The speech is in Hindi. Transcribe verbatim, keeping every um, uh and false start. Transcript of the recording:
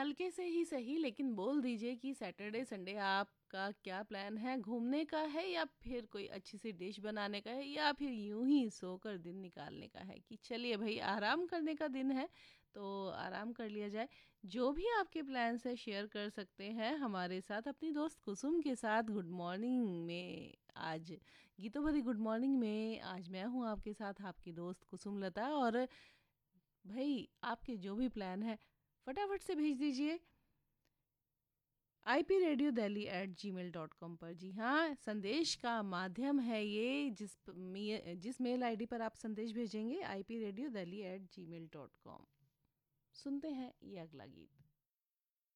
हल्के से ही सही, लेकिन बोल दीजिए कि सैटरडे संडे आपका क्या प्लान है? घूमने का है या फिर कोई अच्छी सी डिश बनाने का है या फिर यूं ही सोकर दिन निकालने का है कि चलिए भाई आराम करने का दिन है तो आराम कर लिया जाए। जो भी आपके प्लान्स है शेयर कर सकते हैं हमारे साथ अपनी दोस्त कुसुम के साथ। गुड मॉर्निंग में आज गीतों भरी गुड मॉर्निंग में आज मैं हूँ आपके साथ, आपकी दोस्त कुसुम लता। और भाई आपके जो भी प्लान है फटाफट से भेज दीजिए I P radio Delhi eight ji mail dot com पर। जी हाँ, संदेश का माध्यम है ये, जिस मे- जिस मेल आईडी पर आप संदेश भेजेंगे I P radio Delhi eight ji mail dot com. सुनते हैं ये अगला गीत।